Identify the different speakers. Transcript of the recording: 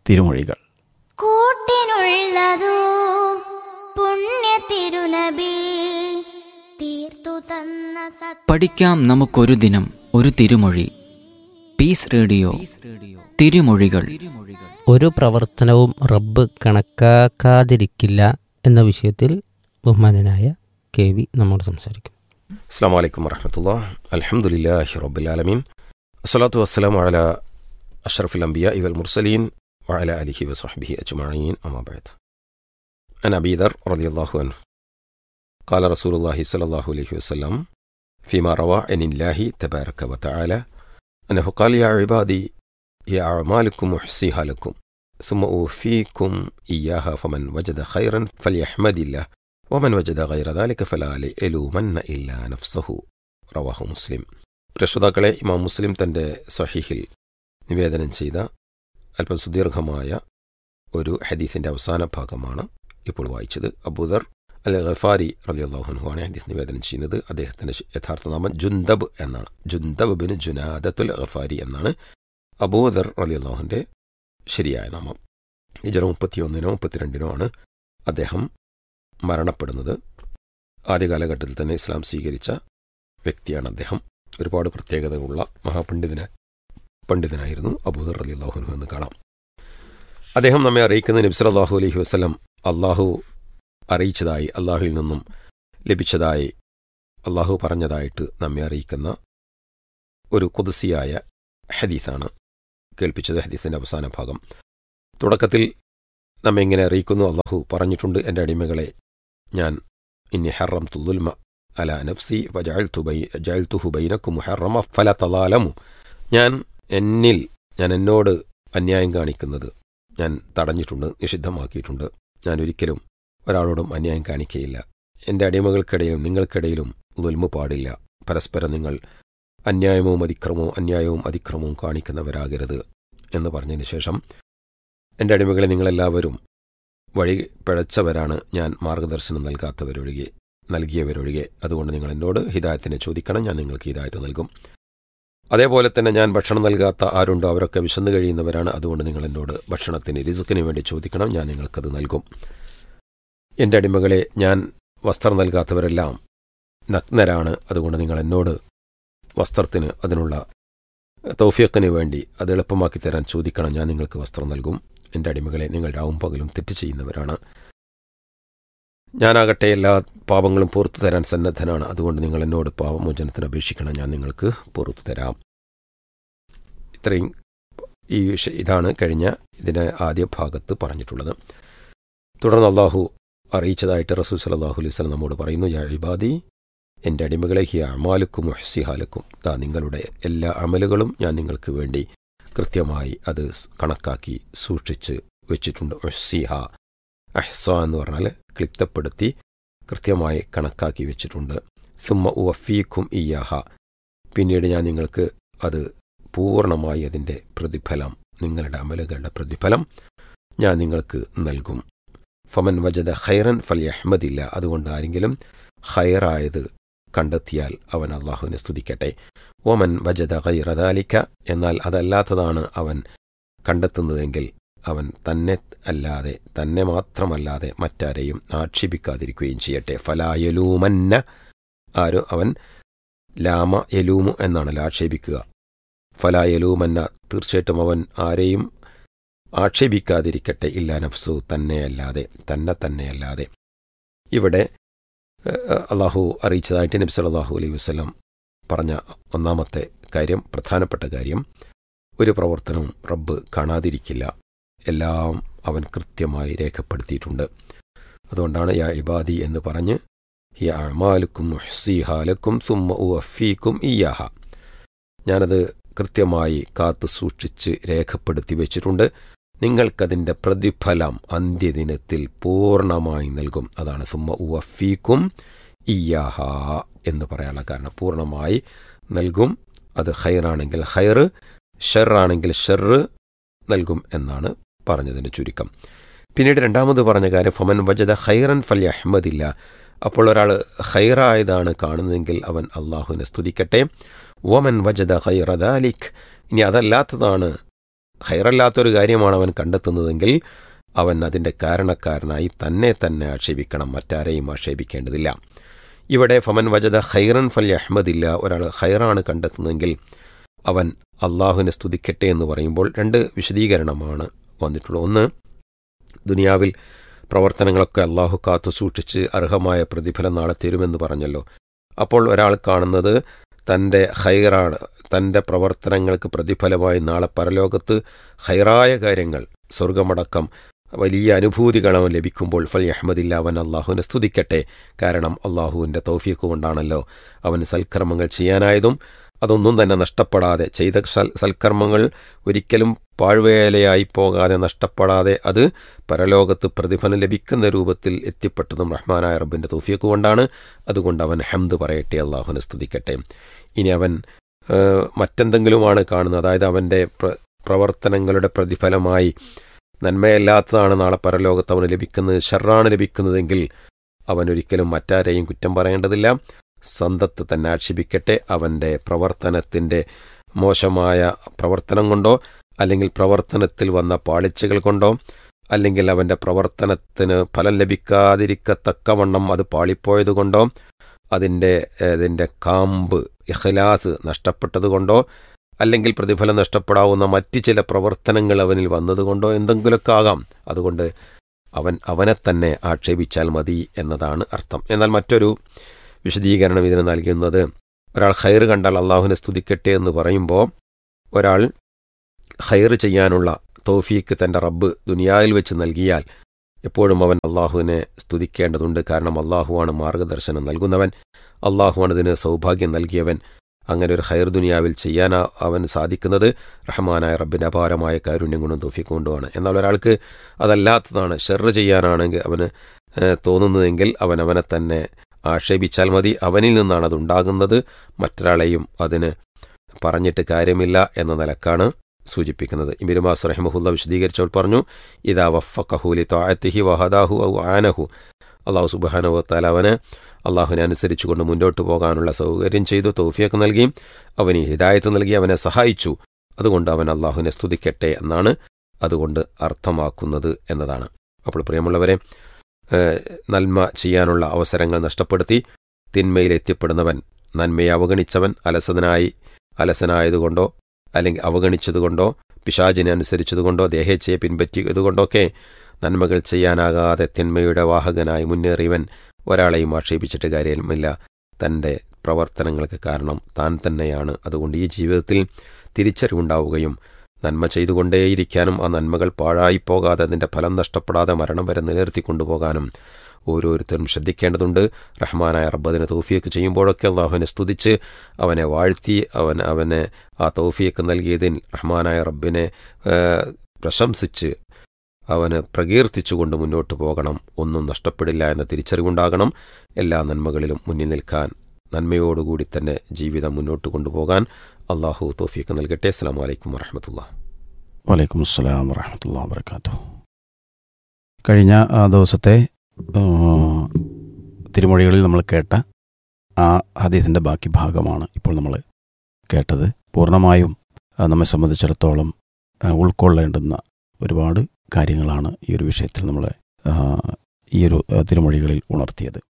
Speaker 1: തിരുമൊഴികൾ.
Speaker 2: കൂട്ടിനുള്ളതോ പുണ്യ തിരുനബി തീർത്തു തന്ന
Speaker 3: പഠിക്കാം നമുക്കൊരു ദിനം ഒരു തിരുമൊഴി. പീസ് റേഡിയോ തിരുമൊഴികൾ.
Speaker 4: ഒരു പ്രവർത്തനവും റബ്ബ് കണക്കാക്കാതിരിക്കില്ല എന്ന വിഷയത്തിൽ ബഹുമാനനായ KV നമ്മോട് സംസാരിക്കും.
Speaker 5: അസ്സലാമു അലൈക്കും വറഹ്മത്തുള്ളാഹി. അൽഹംദുലില്ലാഹി റബ്ബിൽ ആലമീൻ. അസ്സലാത്തു വസ്സലാമു അലാ അഷ്റഫിൽ അംബിയാഇ വൽ മുർസലീൻ വഅലാ ആലിഹി വസഹ്ബിഹി അജ്മഈൻ. അമ്മാ ബഅദ്. അൻ അബീ ദർ റളിയല്ലാഹു അൻഹു ഖാല റസൂലുള്ളാഹി സ്വല്ലല്ലാഹു അലൈഹി വസല്ലം ഫീമാ റവാ അനില്ലാഹി തബാരക വതആല അന്നഹു ഖാല യാ ഇബാദി യാ അഅമാലുക്കും ഉഹ്സിഹാ ലക്കും ثم أوفيكم إياها فمن وجد خيرا فليحمد الله ومن وجد غير ذلك فلا يلومن إلا نفسه. റവാഹു മുസ്ലിം. രക്ഷിതാക്കളെ, ഇമാം മുസ്ലിം തൻ്റെ സ്വഹീഹിൽ നിവേദനം ചെയ്ത അല്പം സുദീർഘമായ ഒരു ഹദീസിൻ്റെ അവസാന ഭാഗമാണ് ഇപ്പോൾ വായിച്ചത്. അബൂദർ അൽ ഗഫാരി റളിയല്ലാഹു അൻഹു ആണ് ഹദീസ് നിവേദനം ചെയ്യുന്നത്. അദ്ദേഹത്തിൻ്റെ യഥാർത്ഥ നാമം ജുന്ദബ് എന്നാണ്. ജുന്ദബ് ബിൻ ജുനാദത്തുൽ ഗഫാരി എന്നാണ് അബൂദർ റളിയല്ലാഹുവിൻ്റെ ശരിയായ നാമം. ഹിജ്റ 31 32 ആണ് അദ്ദേഹം മരണപ്പെടുന്നത്. ആദ്യ കാലഘട്ടത്തിൽ തന്നെ ഇസ്ലാം സ്വീകരിച്ച വ്യക്തിയാണ് അദ്ദേഹം. ഒരുപാട് പ്രത്യേകതകളുള്ള പണ്ഡിതനായിരുന്നു അബൂദർ റളിയല്ലാഹു അൻഹു എന്ന് കാണാം. അദ്ദേഹം നമ്മെ അറിയിക്കുന്ന നബി സല്ലല്ലാഹു അലൈഹി വസല്ലം അള്ളാഹു അറിയിച്ചതായി, അള്ളാഹുവിൽ നിന്നും ലഭിച്ചതായി, അള്ളാഹു പറഞ്ഞതായിട്ട് നമ്മെ അറിയിക്കുന്ന ഒരു ഖുദ്സിയായ ഹദീസാണ് കേൾപ്പിച്ചത്. ഹദീസിൻ്റെ അവസാന ഭാഗം തുടക്കത്തിൽ നമ്മെ ഇങ്ങനെ അറിയിക്കുന്നു. അള്ളാഹു പറഞ്ഞിട്ടുണ്ട്, എൻ്റെ അടിമകളെ, ഞാൻ ഇന്നി ഹറംതു ദുൽമ അലാ നഫ്സി വജഅൽതുഹു ബൈനക്കും മുഹറമ ഫലാ തളാലമു. ഞാൻ എന്നോട് അന്യായം കാണിക്കുന്നത് ഞാൻ തടഞ്ഞിട്ടുണ്ട്, നിഷിദ്ധമാക്കിയിട്ടുണ്ട്. ഞാൻ ഒരിക്കലും ഒരാളോടും അന്യായം കാണിക്കുകയില്ല. എൻ്റെ അടിമകൾക്കിടയിലും നിങ്ങൾക്കിടയിലും ദുൽമ പാടില്ല. പരസ്പരം നിങ്ങൾ അന്യായവും അതിക്രമവും കാണിക്കുന്നവരാകരുത് എന്ന് പറഞ്ഞതിന് ശേഷം, എൻ്റെ അടിമകളെ, നിങ്ങളെല്ലാവരും വഴി പിഴച്ചവരാണ്, ഞാൻ മാർഗദർശനം നൽകിയവരൊഴികെ. അതുകൊണ്ട് നിങ്ങൾ എന്നോട് ഹിദായത്തിനെ ചോദിക്കണം, ഞാൻ നിങ്ങൾക്ക് ഹിദായത്ത് നൽകും. അതേപോലെ തന്നെ ഞാൻ ഭക്ഷണം നൽകാത്ത ആരുണ്ടോ അവരൊക്കെ വിശന്നു കഴിയുന്നവരാണ്. അതുകൊണ്ട് നിങ്ങൾ എന്നോട് ഭക്ഷണത്തിന്, റിസ്ക്കിന് വേണ്ടി ചോദിക്കണം, ഞാൻ നിങ്ങൾക്കത് നൽകും. എൻ്റെ അടിമകളെ, ഞാൻ വസ്ത്രം നൽകാത്തവരെല്ലാം നഗ്നരാണ്. അതുകൊണ്ട് നിങ്ങൾ എന്നോട് വസ്ത്രത്തിന്, അതിനുള്ള തൗഫീഖിന് വേണ്ടി അത് എളുപ്പമാക്കി തരാൻ ചോദിക്കണം, ഞാൻ നിങ്ങൾക്ക് വസ്ത്രം നൽകും. എൻ്റെ അടിമകളെ, നിങ്ങൾ രാവും പകലും തെറ്റ് ചെയ്യുന്നവരാണ്. ഞാനാകട്ടെ എല്ലാ പാപങ്ങളും പുറത്തു തരാൻ സന്നദ്ധനാണ്. അതുകൊണ്ട് നിങ്ങൾ എന്നോട് പാപമോചനത്തിന് അപേക്ഷിക്കണം, ഞാൻ നിങ്ങൾക്ക് പുറത്തു തരാം. ഇത്രയും ഇതാണ് കഴിഞ്ഞ ഇതിൻ്റെ ആദ്യ ഭാഗത്ത് പറഞ്ഞിട്ടുള്ളത്. തുടർന്ന് അള്ളാഹു അറിയിച്ചതായിട്ട് റസൂൽ സല്ലല്ലാഹു അലൈഹി വസല്ലം നമ്മോട് പറയുന്നു, യാ ഇബാദി, എൻ്റെ അടിമകളെ, ഹിയ അഅമാലുക്കും ഉഹ്സിഹാ ലക്കും. നിങ്ങളുടെ എല്ലാ അമലുകളും ഞാൻ നിങ്ങൾക്ക് വേണ്ടി കൃത്യമായി അത് കണക്കാക്കി സൂക്ഷിച്ച് വെച്ചിട്ടുണ്ട്. ഉഹ്സിഹ, അഹ്സ എന്ന് പറഞ്ഞാൽ ക്ലിപ്തപ്പെടുത്തി കൃത്യമായി കണക്കാക്കി വെച്ചിട്ടുണ്ട്. സുമ്മ ഉവഫീക്കും ഇയ്യാഹ, പിന്നീട് ഞാൻ നിങ്ങൾക്ക് അത് പൂർണ്ണമായി അതിൻ്റെ പ്രതിഫലം, നിങ്ങളുടെ അമലുകളുടെ പ്രതിഫലം ഞാൻ നിങ്ങൾക്ക് നൽകും. ഫമൻ വജദ ഖൈറൻ ഫൽയഹ്മദില്ല, അതുകൊണ്ട് ആരെങ്കിലും ഖൈറായത് കണ്ടെത്തിയാൽ അവൻ അള്ളാഹുവിനെ സ്തുതിക്കട്ടെ. ഒമൻ വജദ ഗൈറ ദാലിക, എന്നാൽ അതല്ലാത്തതാണ് അവൻ കണ്ടെത്തുന്നതെങ്കിൽ അവൻ തന്നെ മാത്രമല്ലാതെ മറ്റാരെയും ആക്ഷേപിക്കാതിരിക്കുകയും ചെയ്യട്ടെ. ഫലാ യലൂമന്ന, അവൻ ലാമ യലൂമു എന്നാണല്ലോ ആക്ഷേപിക്കുക. ഫലാ യലൂമന്ന, തീർച്ചയായിട്ടും അവൻ ആരെയും ആക്ഷേപിക്കാതിരിക്കട്ടെ. ഇല്ലാ നഫ്സു, തന്നെയല്ലാതെ. ഇവിടെ അള്ളാഹു അറിയിച്ചതായിട്ട് നബി സല്ലല്ലാഹു അലൈഹി വസല്ലം പറഞ്ഞ ഒന്നാമത്തെ കാര്യം, പ്രധാനപ്പെട്ട കാര്യം, ഒരു പ്രവർത്തനവും റബ്ബ് കാണാതിരിക്കില്ല, എല്ലാം അവൻ കൃത്യമായി രേഖപ്പെടുത്തിയിട്ടുണ്ട്. അതുകൊണ്ടാണ് യാ ഇബാദി എന്ന് പറഞ്ഞ് ഹിയ അഅമാലുക്കും ഉഹ്സിഹാ ലക്കും സുമ്മ ഉവഫീക്കും ഇയ്യാഹ, ഞാനത് കൃത്യമായി കാത്തു സൂക്ഷിച്ച് രേഖപ്പെടുത്തി വെച്ചിട്ടുണ്ട്, നിങ്ങൾക്കതിൻ്റെ പ്രതിഫലം അന്ത്യദിനത്തിൽ പൂർണ്ണമായി നൽകും. അതാണ് സുമ്മ ഉവഫീക്കും ഇയ്യാഹ എന്ന് പറയാനുള്ള കാരണം. പൂർണ്ണമായി നൽകും. അത് ഖൈറാണെങ്കിൽ ഖൈർ, ഷെറാണെങ്കിൽ ഷെറ് നൽകും എന്നാണ് പറഞ്ഞതിൻ്റെ ചുരുക്കം. പിന്നീട് രണ്ടാമത് പറഞ്ഞ കാര്യം, ഫമൻ വജദ ഖൈറൻ ഫൽയഹ്മദില്ല, അപ്പോൾ ഒരാൾ ഖൈറായതാണ് കാണുന്നതെങ്കിൽ അവൻ അള്ളാഹുവിനെ സ്തുതിക്കട്ടെ. വമൻ വജദ ഖൈറ ദാലിക്, ഇനി അതല്ലാത്തതാണ് ഹൈറല്ലാത്തൊരു കാര്യമാണ് അവൻ കണ്ടെത്തുന്നതെങ്കിൽ അവൻ അതിൻ്റെ കാരണക്കാരനായി തന്നെ ആക്ഷേപിക്കണം, മറ്റാരെയും ആക്ഷേപിക്കേണ്ടതില്ല. ഇവിടെ ഫമൻ വജദ ഖൈറൻ ഫൽ അഹ്മദില്ല, ഒരാൾ ഖൈറാണ് കണ്ടെത്തുന്നതെങ്കിൽ അവൻ അള്ളാഹുവിനെ സ്തുതിക്കട്ടെ എന്ന് പറയുമ്പോൾ 2 വിശദീകരണമാണ് വന്നിട്ടുള്ളത്. ഒന്ന്, ദുനിയാവിൽ പ്രവർത്തനങ്ങളൊക്കെ അള്ളാഹു കാത്തു സൂക്ഷിച്ച് അർഹമായ പ്രതിഫലം നാളെ തരുമെന്ന് പറഞ്ഞല്ലോ. അപ്പോൾ ഒരാൾ കാണുന്നത് തൻ്റെ ഖൈറാണ്, തൻ്റെ പ്രവർത്തനങ്ങൾക്ക് പ്രതിഫലമായി നാളെ പരലോകത്ത് ഖൈറായ കാര്യങ്ങൾ, സ്വർഗമടക്കം വലിയ അനുഭൂതികൾ അവൻ ലഭിക്കുമ്പോൾ ഫൽ അഹ്മദില്ല, അവൻ അള്ളാഹുവിനെ സ്തുതിക്കട്ടെ. കാരണം അള്ളാഹുവിൻ്റെ തൗഫീഖ് കൊണ്ടാണല്ലോ അവന് സൽക്കർമ്മങ്ങൾ ചെയ്യാനായതും അതൊന്നും തന്നെ നഷ്ടപ്പെടാതെ, ചെയ്ത സൽക്കർമ്മങ്ങൾ ഒരിക്കലും പാഴ്വേലയായി പോകാതെ നഷ്ടപ്പെടാതെ അത് പരലോകത്ത് പ്രതിഫലം ലഭിക്കുന്ന രൂപത്തിൽ എത്തിപ്പെട്ടതും റഹ്മാനായ റബ്ബിൻ്റെ തൗഫീഖ് കൊണ്ടാണ്. അതുകൊണ്ട് അവൻ ഹംദ് പറയട്ടെ, അള്ളാഹുവിനെ സ്തുതിക്കട്ടെ. ഇനി അവൻ മറ്റെന്തെങ്കിലുമാണ് കാണുന്നത്, അതായത് അവൻ്റെ പ്രവർത്തനങ്ങളുടെ പ്രതിഫലമായി നന്മയല്ലാത്തതാണ് നാളെ പരലോകത്ത് അവന് ലഭിക്കുന്നത്, ഷർറാണ് ലഭിക്കുന്നതെങ്കിൽ അവനൊരിക്കലും മറ്റാരെയും കുറ്റം പറയേണ്ടതില്ല, സ്വന്തത്തെ തന്നെ ആക്ഷേപിക്കട്ടെ. അവൻ്റെ പ്രവർത്തനത്തിൻ്റെ മോശമായ പ്രവർത്തനം കൊണ്ടോ അല്ലെങ്കിൽ പ്രവർത്തനത്തിൽ വന്ന പാളിച്ചകൾ കൊണ്ടോ അല്ലെങ്കിൽ അവൻ്റെ പ്രവർത്തനത്തിന് ഫലം ലഭിക്കാതിരിക്കത്തക്കവണ്ണം അത് പാളിപ്പോയതുകൊണ്ടോ അതിൻ്റെ കാമ്പ് ഇഖ്ലാസ് നഷ്ടപ്പെട്ടതുകൊണ്ടോ അല്ലെങ്കിൽ പ്രതിഫലം നഷ്ടപ്പെടാവുന്ന മറ്റ് ചില പ്രവർത്തനങ്ങൾ അവനിൽ വന്നതുകൊണ്ടോ എന്തെങ്കിലുമൊക്കെ ആകാം. അതുകൊണ്ട് അവനെ തന്നെ ആക്ഷേപിച്ചാൽ മതി എന്നതാണ് അർത്ഥം. എന്നാൽ മറ്റൊരു വിശദീകരണം ഇതിന് നൽകുന്നത്, ഒരാൾ ഖൈർ കണ്ടാൽ അള്ളാഹുവിനെ സ്തുതിക്കട്ടെ എന്ന് പറയുമ്പോൾ ഒരാൾ ഖൈർ ചെയ്യാനുള്ള തൗഫീക്ക് തൻ്റെ റബ്ബ് ദുനിയാവിൽ വെച്ച് നൽകിയാൽ എപ്പോഴും അവൻ അള്ളാഹുവിനെ സ്തുതിക്കേണ്ടതുണ്ട്. കാരണം അള്ളാഹുവാണ് മാർഗദർശനം നൽകുന്നവൻ, അള്ളാഹുവാണ് ഇതിന് സൗഭാഗ്യം നൽകിയവൻ. അങ്ങനെ ഒരു ഖൈർ ദുനിയാവിൽ ചെയ്യാൻ അവൻ സാധിക്കുന്നത് റഹ്മാനായ റബ്ബിൻ്റെ അപാരമായ കാരുണ്യം കൊണ്ടും തൗഫീഖ് കൊണ്ടുമാണ്. എന്നാൽ ഒരാൾക്ക് അതല്ലാത്തതാണ്, ഷർറ് ചെയ്യാനാണെങ്കിൽ അവന് തോന്നുന്നതെങ്കിൽ അവനെ തന്നെ ആക്ഷേപിച്ചാൽ മതി. അവനിൽ നിന്നാണ് അതുണ്ടാകുന്നത്, മറ്റൊരാളെയും അതിന് പറഞ്ഞിട്ട് കാര്യമില്ല എന്ന നിലക്കാണ് സൂചിപ്പിക്കുന്നത്. ഇബ്നു ബാസ് റഹിമഹുല്ലാഹ് വിശദീകരിച്ചപ്പോൾ പറഞ്ഞു, ഇദാ വഫഖഹു ലിതഅതിഹി വഹദാഹു ഔ ആനഹു, അള്ളാഹു സുബ്ഹാനഹു വ തആല അവന് അള്ളാഹുവിനെ അനുസരിച്ചുകൊണ്ട് മുന്നോട്ട് പോകാനുള്ള സൗകര്യം ചെയ്തു, തൗഫീഖ് നൽകി, അവന് ഹിദായത്ത് നൽകി, അവനെ സഹായിച്ചു. അതുകൊണ്ട് അവൻ അള്ളാഹുവിനെ സ്തുതിക്കട്ടെ എന്നാണ് അതുകൊണ്ട് അർത്ഥമാക്കുന്നത് എന്നതാണ്. അപ്പോൾ പ്രിയമുള്ളവരെ, നന്മ ചെയ്യാനുള്ള അവസരങ്ങൾ നഷ്ടപ്പെടുത്തി തിന്മയിലെത്തിപ്പെടുന്നവൻ, നന്മയെ അവഗണിച്ചവൻ, അലസനായതുകൊണ്ടോ അല്ലെങ്കിൽ അവഗണിച്ചതുകൊണ്ടോ പിശാചിനെ അനുസരിച്ചതുകൊണ്ടോ ദേഹേച്ഛയെ പിൻപറ്റിയതുകൊണ്ടൊക്കെ നന്മകൾ ചെയ്യാനാകാതെ തിന്മയുടെ വാഹകനായി മുന്നേറിയവൻ ഒരാളെയും ആക്ഷേപിച്ചിട്ട് കാര്യമില്ല. തൻ്റെ പ്രവർത്തനങ്ങൾക്ക് കാരണം താൻ തന്നെയാണ്. അതുകൊണ്ട് ഈ ജീവിതത്തിൽ തിരിച്ചറിവുണ്ടാവുകയും നന്മ ചെയ്തുകൊണ്ടേയിരിക്കാനും ആ നന്മകൾ പാഴായിപ്പോകാതെ അതിൻ്റെ ഫലം നഷ്ടപ്പെടാതെ മരണം വരെ നിലനിർത്തിക്കൊണ്ടുപോകാനും ഓരോരുത്തരും ശ്രദ്ധിക്കേണ്ടതുണ്ട്. റഹ്മാനായ റബ്ബ് അതിനെ തൗഫീഖ് ചെയ്യുമ്പോഴൊക്കെ അള്ളാഹുവിനെ സ്തുതിച്ച് അവനെ വാഴ്ത്തി അവനെ ആ തൗഫീഖ് നൽകിയതിൽ റഹ്മാനായ റബ്ബിനെ പ്രശംസിച്ച് അവന് പ്രകീർത്തിച്ചുകൊണ്ട് മുന്നോട്ട് പോകണം. ഒന്നും നഷ്ടപ്പെടില്ല എന്ന തിരിച്ചറിവുണ്ടാകണം. എല്ലാ നന്മകളിലും മുന്നിൽ നിൽക്കാൻ, നന്മയോടുകൂടി തന്നെ ജീവിതം മുന്നോട്ട് കൊണ്ടുപോകാൻ അള്ളാഹു തൗഫീഖ് നൽകട്ടെ. അസ്സലാമു അലൈക്കും വറഹ്മത്തുള്ളാഹി.
Speaker 1: വലൈക്കും അസ്സലാം വറഹ്മത്തുള്ളാഹി വബറകാതുഹു. കഴിഞ്ഞ ദിവസത്തെ തിരുമൊഴികളിൽ നമ്മൾ കേട്ട ആ ഹദീസിൻ്റെ ബാക്കി ഭാഗമാണ് ഇപ്പോൾ നമ്മൾ കേട്ടത്. പൂർണ്ണമായും നമ്മെ സംബന്ധിച്ചിടത്തോളം ഉൾക്കൊള്ളേണ്ടുന്ന ഒരുപാട് കാര്യങ്ങളാണ് ഈ ഒരു വിഷയത്തിൽ നമ്മളെ ഈ ഒരു തിരുമൊഴികളിൽ ഉണർത്തിയത്.